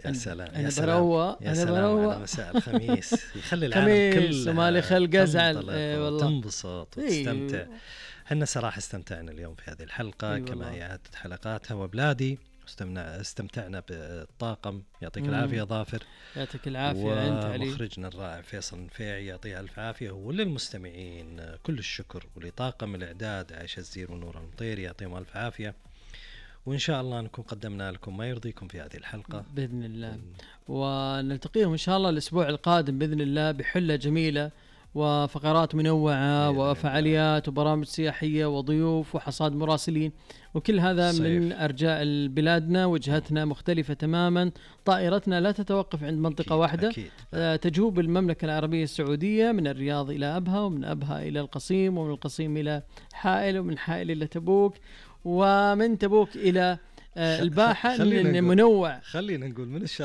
يا سلام أنا يا سلام بروّق يا أنا سلام بروّق على مساء الخميس، يخلي العالم خميس وما لي كلها خلق أزعل تنطلق والله. وتنبسط وتستمتع. إي احنا صراحة استمتعنا اليوم في هذه الحلقة كما والله. هي عادة حلقاتها وبلادي، استمتعنا بالطاقم، يعطيك العافية ظافر، يعطيك العافية أنت علي. ومخرجنا الرائع فيصل النفيعي يعطيه ألف عافية، وللمستمعين كل الشكر، ولطاقم الإعداد عائشة الزير ونور المطير يعطيهم ألف عافية. وإن شاء الله نكون قدمنا لكم ما يرضيكم في هذه الحلقة بإذن الله، ونلتقيهم إن شاء الله الأسبوع القادم بإذن الله بحلة جميلة وفقرات منوعة بإذن وفعاليات وبرامج سياحية وضيوف وحصاد مراسلين، وكل هذا صيف. من أرجاء بلادنا. وجهتنا مختلفة تماما، طائرتنا لا تتوقف عند منطقة أكيد واحدة. أكيد. تجوب المملكة العربية السعودية من الرياض إلى أبها، ومن أبها إلى القصيم، ومن القصيم إلى حائل، ومن حائل إلى تبوك، ومن تبوك إلى الباحة. خلينا منوع. خلينا نقول من